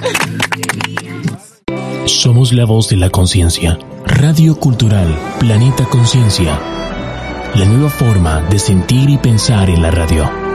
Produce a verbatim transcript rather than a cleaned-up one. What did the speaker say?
Somos la voz de la conciencia. Radio Cultural Planeta Conciencia. La nueva forma de sentir y pensar en la radio.